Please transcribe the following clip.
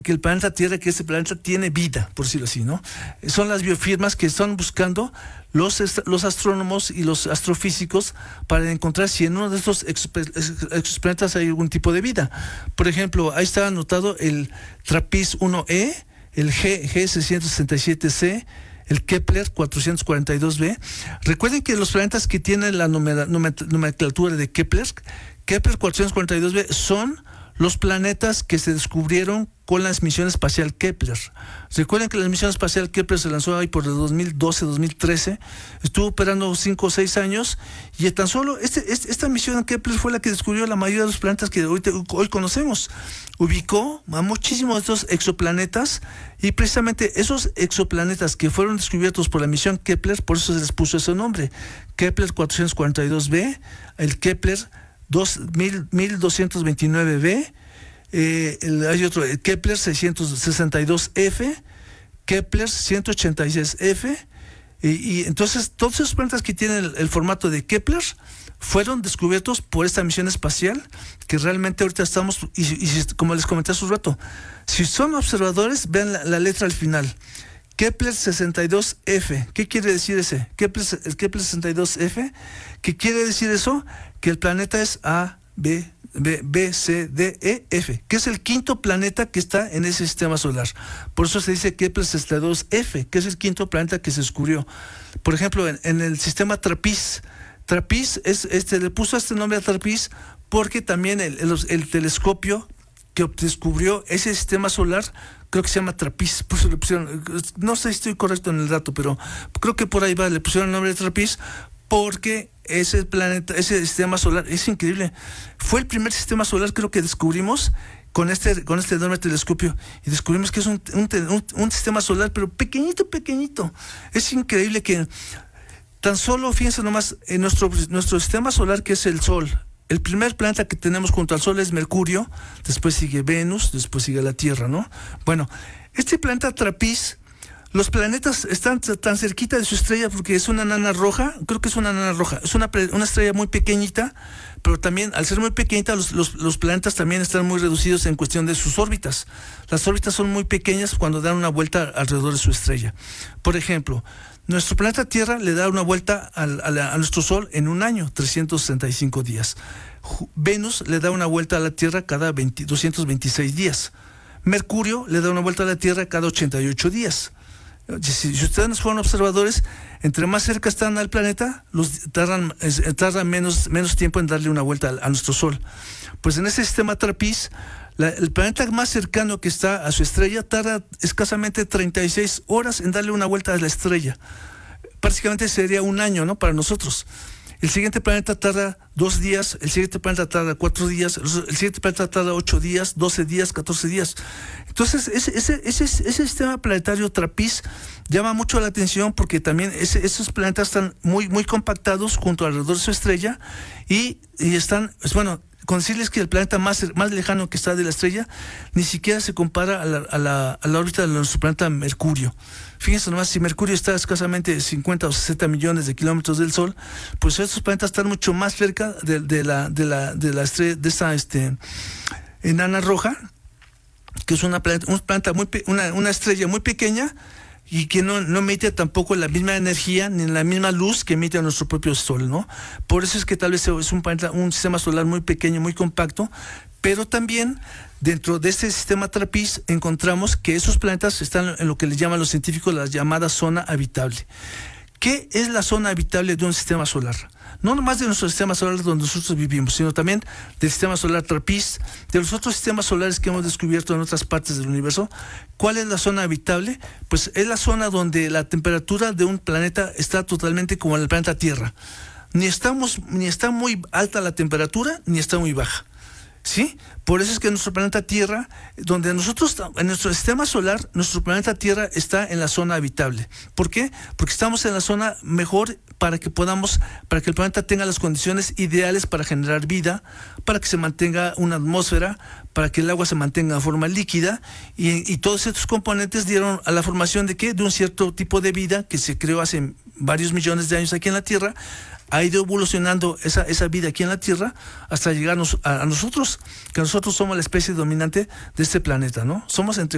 que el planeta Tierra, que este planeta tiene vida, por decirlo así, ¿no? Son las biofirmas que están buscando los astrónomos y los astrofísicos para encontrar si en uno de estos exoplanetas hay algún tipo de vida. Por ejemplo, ahí está anotado el TRAPPIST-1e, el G667c, el Kepler 442b. Recuerden que los planetas que tienen la nomenclatura de Kepler 442b son los planetas que se descubrieron con la misión espacial Kepler. Recuerden que la misión espacial Kepler se lanzó ahí por el 2012-2013, estuvo operando 5 o 6 años, y tan solo esta misión Kepler fue la que descubrió la mayoría de los planetas que hoy conocemos. Ubicó a muchísimos de estos exoplanetas, y precisamente esos exoplanetas que fueron descubiertos por la misión Kepler, por eso se les puso ese nombre, Kepler 442b, el Kepler 1229b, hay otro, el Kepler 662f, Kepler 186f, y entonces todos esos planetas que tienen el formato de Kepler fueron descubiertos por esta misión espacial, que realmente ahorita estamos, y como les comenté hace un rato, si son observadores, vean la letra al final, Kepler 62f. ¿Qué quiere decir ese? El Kepler 62f, ¿qué quiere decir eso? Que el planeta es A, B, C, D, E, F, que es el quinto planeta que está en ese sistema solar. Por eso se dice Kepler 62f, que es el quinto planeta que se descubrió. Por ejemplo, en el sistema TRAPPIST, le puso este nombre a TRAPPIST porque también el telescopio que descubrió ese sistema solar, creo que se llama TRAPPIST, por eso le pusieron, no sé si estoy correcto en el dato, pero creo que por ahí va, le pusieron el nombre de TRAPPIST porque ese planeta, ese sistema solar, es increíble. Fue el primer sistema solar, creo, que descubrimos con este enorme telescopio, y descubrimos que es un sistema solar, pero pequeñito. Es increíble que tan solo, fíjense nomás, en nuestro sistema solar, que es el Sol, el primer planeta que tenemos junto al Sol es Mercurio, después sigue Venus, después sigue la Tierra, ¿no? Bueno, este planeta TRAPPIST, los planetas están tan cerquita de su estrella porque es una nana roja, creo que es una nana roja, es una estrella muy pequeñita, pero también al ser muy pequeñita los planetas también están muy reducidos en cuestión de sus órbitas. Las órbitas son muy pequeñas cuando dan una vuelta alrededor de su estrella. Por ejemplo, nuestro planeta Tierra le da una vuelta a nuestro Sol en un año, 365 días. Venus le da una vuelta a la Tierra cada 226 días. Mercurio le da una vuelta a la Tierra cada 88 días. Si ustedes fueron observadores, entre más cerca están al planeta, tardan menos tiempo en darle una vuelta a nuestro Sol. Pues en ese sistema TRAPPIST, el planeta más cercano que está a su estrella tarda escasamente 36 horas en darle una vuelta a la estrella. Prácticamente sería un año, ¿no?, para nosotros. El siguiente planeta tarda 2 días, el siguiente planeta tarda 4 días, el siguiente planeta tarda 8 días, 12 días, 14 días. Entonces, ese sistema planetario TRAPPIST llama mucho la atención porque también esos planetas están muy compactados junto alrededor de su estrella y están, pues bueno, con decirles que el planeta más lejano que está de la estrella ni siquiera se compara a la órbita de nuestro planeta Mercurio. Fíjense nomás, si Mercurio está a escasamente 50 o 60 millones de kilómetros del Sol, pues estos planetas están mucho más cerca de la estrella, de esa enana roja, que es una estrella muy pequeña y que no emite tampoco la misma energía ni la misma luz que emite nuestro propio Sol, ¿no? Por eso es que tal vez es un sistema solar muy pequeño, muy compacto, pero también dentro de este sistema TRAPPIST encontramos que esos planetas están en lo que les llaman los científicos la llamada zona habitable. ¿Qué es la zona habitable de un sistema solar? No nomás de nuestro sistema solar donde nosotros vivimos, sino también del sistema solar TRAPPIST, de los otros sistemas solares que hemos descubierto en otras partes del universo. ¿Cuál es la zona habitable? Pues es la zona donde la temperatura de un planeta está totalmente como en el planeta Tierra. Ni está muy alta la temperatura, ni está muy baja. ¿Sí? Por eso es que nuestro planeta Tierra, donde nosotros, en nuestro sistema solar, nuestro planeta Tierra está en la zona habitable. ¿Por qué? Porque estamos en la zona mejor para que el planeta tenga las condiciones ideales para generar vida, para que se mantenga una atmósfera, para que el agua se mantenga de forma líquida, y todos estos componentes dieron a la formación de ¿qué? De un cierto tipo de vida que se creó hace varios millones de años aquí en la Tierra. Ha ido evolucionando esa vida aquí en la Tierra hasta llegarnos a nosotros, que nosotros somos la especie dominante de este planeta, ¿no? Somos entre